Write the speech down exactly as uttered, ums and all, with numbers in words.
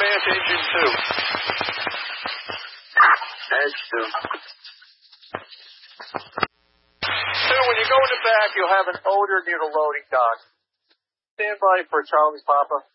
advance engine two. Edge two. Two, when you go in the back, you'll have an odor near the loading dock. Stand by for Charlie's Papa.